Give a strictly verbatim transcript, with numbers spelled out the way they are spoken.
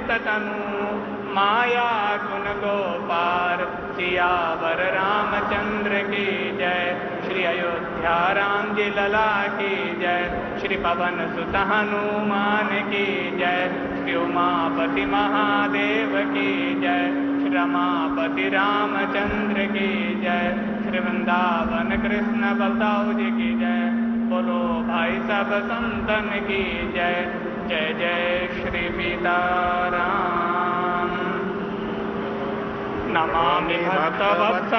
तनु माया गुण गोपाल सियावर रामचंद्र की जय। श्री अयोध्या राम जी लला की जय। श्री पवन सुत हनुमान की जय। श्री उमापति महादेव की जय। श्री रमापति रामचंद्र की जय। श्री वृंदावन कृष्ण बलदाऊ जी की जय। बोलो भाई सब संतन की जय। जय जय श्री सीताराम। नमामि भक्तवत्सल